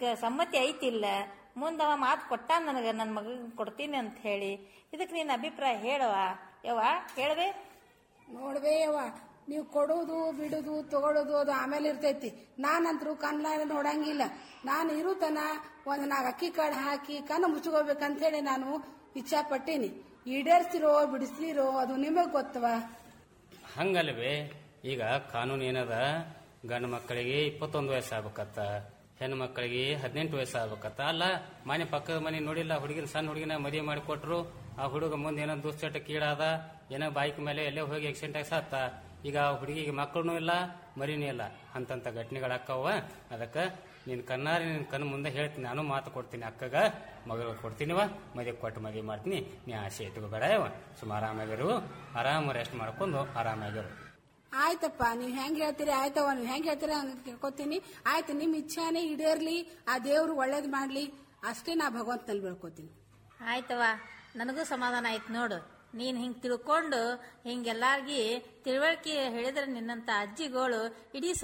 ಸಮ್ಮತಿ ಐತಿಲ್ಲ. ಮುಂದವ ಮಾತು ಕೊಟ್ಟ ನನಗ ನನ್ನ ಮಗ ಕೊಡ್ತೀನಿ ಅಂತ ಹೇಳಿ. ಇದಕ್ಕೆ ನಿನ್ನ ಅಭಿಪ್ರಾಯ ಹೇಳವ ಯವ್ವ, ಹೇಳವೆ. ನೋಡ್ಬೇ ಯವ್ವ, ನೀವು ಕೊಡೋದು ಬಿಡುದು ತಗೊಳ್ಳೋದು ಅದು ಆಮೇಲೆ ಇರ್ತೈತಿ. ನಾನಂತರೂ ಕಣ್ಣಾರ ನೋಡಂಗಿಲ್ಲ. ನಾನು ಇರುತನ ಒಂದ್ 4 ಅಕ್ಕಿ ಕಾಳು ಹಾಕಿ ಕಣ್ಣು ಮುಚ್ಕೋಬೇಕಂತ ಹೇಳಿ ನಾನು ಇಚ್ಛಾ ಪಟ್ಟೀನಿ. ಈಡೇರ್ಸಿರೋ ಬಿಡಿಸ್ಲಿರೋ ಅದು ನಿಮಗ್ ಗೊತ್ತವ. ಹಂಗಲ್ವೇ, ಈಗ ಕಾನೂನು ಏನದ, ಗಂಡು ಮಕ್ಕಳಿಗೆ 21 ವಯಸ್ಸು ಆಗ್ಬೇಕತ್ತ, ಹೆಣ್ಣು ಮಕ್ಕಳಿಗೆ 18 ವಯಸ್ಸು ಆಗ್ಬೇಕತ್ತ. ಅಲ್ಲ, ಮನೆ ಪಕ್ಕದ ಮನೆ ನೋಡಿಲ್ಲ, ಹುಡುಗಿನ ಸಣ್ಣ ಹುಡುಗಿನ ಮದುವೆ ಮಾಡಿಕೊಟ್ರು. ಆ ಹುಡುಗ ಮುಂದೆ ಏನೋ ದುಶ್ಚಟಕ್ಕೆ ಈಡಾದ, ಏನೋ ಬೈಕ್ ಮೇಲೆ ಎಲ್ಲೇ ಹೋಗಿ ಆಕ್ಸಿಡೆಂಟ್ ಆಗಿ ಸತ್ತ. ಈಗ ಹುಡುಗಿಗೆ ಮಕ್ಕಳೂ ಇಲ್ಲ, ಮರಿನೂ ಇಲ್ಲ. ಅಂತಂತ ಘಟನೆಗಳಾಕ್ಕವ. ಅದಕ್ಕೆ ನಿನ್ ಕಣ್ಣಾರಿ ನಿನ್ ಕಣ್ಣು ಮುಂದೆ ಹೇಳ್ತೀನಿ, ನಾನು ಮಾತು ಕೊಡ್ತೀನಿ. ಅಕ್ಕಗ ಮಗಳು ಕೊಡ್ತೀನಿವ, ಮದುವೆ ಕೊಟ್ಟು ಮದುವೆ ಮಾಡ್ತೀನಿ. ನೀ ಆಸೆ ಇಟ್ಕೋಬೇಡ ಯವ, ಸುಮ್ಮ ಆರಾಮಾಗಿರು, ಆರಾಮ ರೆಸ್ಟ್ ಮಾಡ್ಕೊಂಡು ಆರಾಮಾಗಿರು. ಆಯ್ತಪ್ಪ, ನೀವ್ ಹೆಂಗ್ ಹೇಳ್ತೀರಿ ಆಯ್ತವ, ನೀವ್ ಹೆಂಗ್ ಹೇಳ್ತೀರಿ ಹಂಗ ಕೇಳ್ಕೊತೀನಿ. ಆಯ್ತು, ನಿಮ್ ಇಚ್ಛಾನೇ ಈಡೇರ್ಲಿ, ಆ ದೇವ್ರು ಒಳ್ಳೇದ್ ಮಾಡ್ಲಿ, ಅಷ್ಟೇ ನಾ ಭಗವಂತನಲ್ಲಿ ಬೆಳ್ಕೊತೀನಿ. ಆಯ್ತವ, ನನಗೂ ಸಮಾಧಾನ ಆಯ್ತು ನೋಡು. ನೀನ್ ಹಿಂಗ್ ತಿಳ್ಕೊಂಡು ಹಿಂಗೆಲ್ಲಾರ್ಗಿ ತಿಳುವಳಿಕೆ ಹೇಳಿದ್ರೆ ನಿನ್ನಂತ ಅಜ್ಜಿಗಳು ಇಡೀ